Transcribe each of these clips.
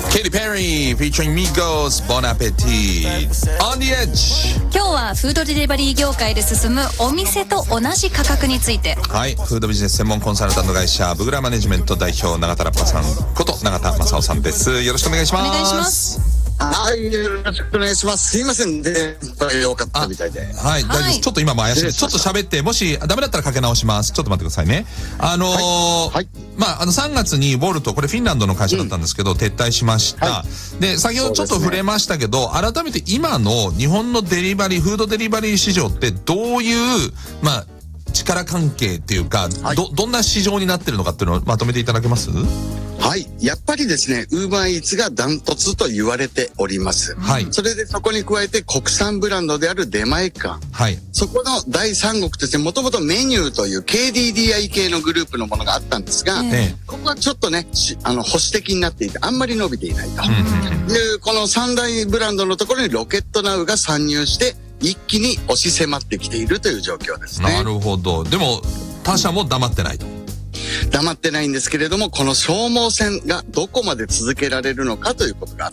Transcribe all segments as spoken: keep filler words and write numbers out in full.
Katy Perry featuring Migos Bon Appetit On the Edge。 今日はフードデリバリー業界で進むお店と同じ価格について。 はい、フードビジネス専門コンサルタント会社ブグラマネジメント代表永田ラッパさんこと永田正夫さんです。よろしくお願いします。 お願いします。 はい、よろしくお願いします。すいません、電波が良かったみたいで。 はい、大丈夫です。ちょっと今も怪しいです。ちょっと喋って、もしダメだったらかけ直します。ちょっと待ってくださいね。あのーはいはい、まあ、あのさんがつにボルト、これフィンランドの会社だったんですけど、うん、撤退しました、はい。で、先ほどちょっと触れましたけど、ね、改めて今の日本のデリバリー、フードデリバリー市場ってどういう、まあ、力関係っていうか、はい、ど、どんな市場になってるのかっていうのをまとめていただけます？ はい。やっぱりですね、ウーバーイーツがダントツと言われております。はい。それでそこに加えて国産ブランドである出前館。はい。そこの第三国としてもともとメニューという ケーディーディーアイ 系のグループのものがあったんですが、ええ、ここはちょっとね、あの、保守的になっていてあんまり伸びていないと。うん、で、この三大ブランドのところにロケットナウが参入して一気に押し迫ってきているという状況ですね。 なるほど。でも他社も黙ってないと。 黙ってないんですけれども、この消耗戦がどこまで続けられるのかということがあって、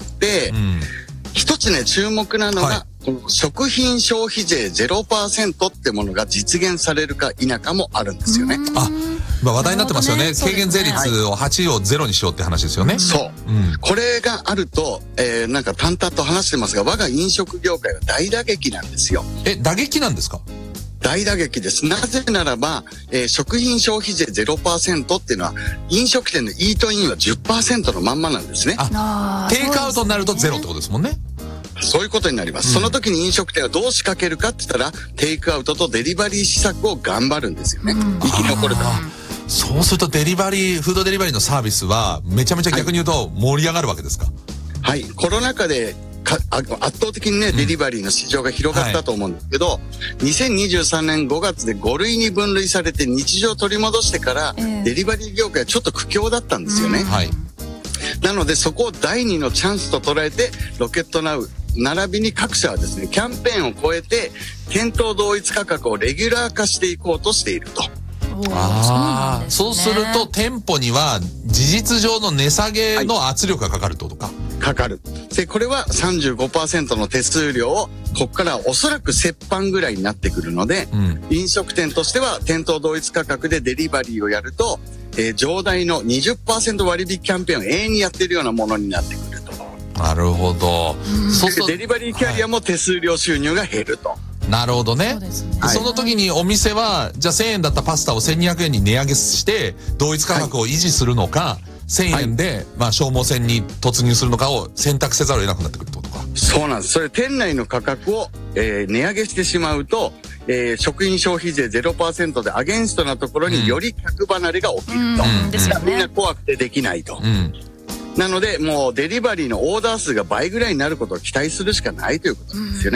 うん、一つね、注目なのが、はい、この食品消費税 ゼロパーセント ってものが実現されるか否かもあるんですよね。 あ、まあ、話題になってますよね。軽減税率をはちをゼロにしようって話ですよね。 そう。うん、これがあると、えー、なんか淡々と話してますが、我が飲食業界は大打撃なんですよ。 え、打撃なんですか？ 大打撃です。なぜならば、えー、食品消費税 ゼロパーセント っていうのは、飲食店のイートインは じゅっパーセント のまんまなんですね。 あ、テイクアウトになるとゼロってことですもんね。 そういうことになります。うん、その時に飲食店はどう仕掛けるかって言ったら、テイクアウトとデリバリー施策を頑張るんですよね。うん、生き残るために。 そうするとデリバリー、フードデリバリーのサービスは、めちゃめちゃ逆に言うと盛り上がるわけですか？ はい。コロナ禍で、か圧倒的にね、うん、デリバリーの市場が広がったと思うんですけど、はい、にせんにじゅうさんねんごがつでご類に分類されて日常を取り戻してから、えー、デリバリー業界はちょっと苦境だったんですよね。うん、はい。なのでそこをだいにのチャンスと捉えて、ロケットナウ並びに各社はですね、キャンペーンを超えて店頭同一価格をレギュラー化していこうとしていると。 ああ、そうすると店舗には事実上の値下げの圧力がかかるってことか。はい、 かかる。で、これは さんじゅうごパーセント の手数料をここからおそらく折半ぐらいになってくるので、うん、飲食店としては店頭同一価格でデリバリーをやると、えー、上代の にじゅっパーセント 割引キャンペーンを永遠にやってるようなものになってくると。 なるほど。 そうするとデリバリーキャリアも手数料収入が減ると。はい、 なるほどね。そうですね。その時にお店は、じゃあせんえんだったパスタをせんにひゃくえんに値上げして同一価格を維持するのか、はい、せんえんで、はい、まあ消耗戦に突入するのかを選択せざるを得なくなってくるってことか。 そうなんです。それ店内の価格を、えー、値上げしてしまうと、えー、食品消費税 ゼロパーセント でアゲンストなところにより客離れが起きると。うんうん、ですよね。みんな怖くてできないと。うん、なのでもうデリバリーのオーダー数が倍ぐらいになることを期待するしかないということなんですよね。